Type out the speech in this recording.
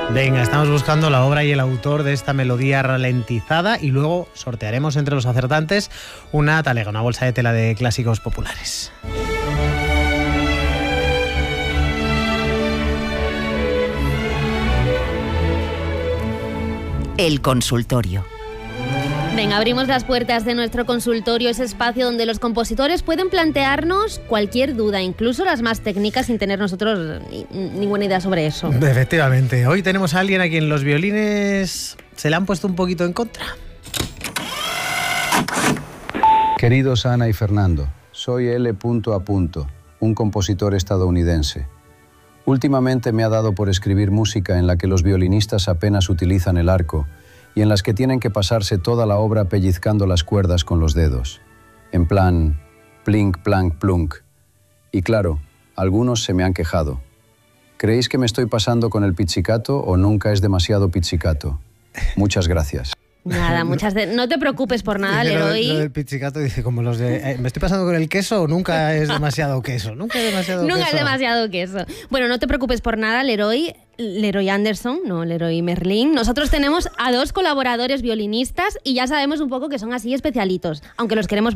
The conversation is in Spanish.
Venga, estamos buscando la obra y el autor de esta melodía ralentizada y luego sortearemos entre los acertantes una talega, una bolsa de tela de clásicos populares. El consultorio. Venga, abrimos las puertas de nuestro consultorio, ese espacio donde los compositores pueden plantearnos cualquier duda, incluso las más técnicas, sin tener nosotros ninguna idea sobre eso. Efectivamente, hoy tenemos a alguien a quien los violines se le han puesto un poquito en contra. Queridos Ana y Fernando, soy L. un compositor estadounidense. Últimamente me ha dado por escribir música en la que los violinistas apenas utilizan el arco y en las que tienen que pasarse toda la obra pellizcando las cuerdas con los dedos, en plan plink, plank, plunk. Y claro, algunos se me han quejado. ¿Creéis que me estoy pasando con el pizzicato o nunca es demasiado pizzicato? Muchas gracias. Nada, no te preocupes por nada, Leroy. Lo del pizzicato dice como los de ¿me estoy pasando con el queso o nunca es demasiado queso? Nunca es demasiado queso. Nunca es demasiado queso. Bueno, no te preocupes por nada, Leroy Anderson, no Leroy Merlin. Nosotros tenemos a 2 colaboradores violinistas y ya sabemos un poco que son así especialitos, aunque los queremos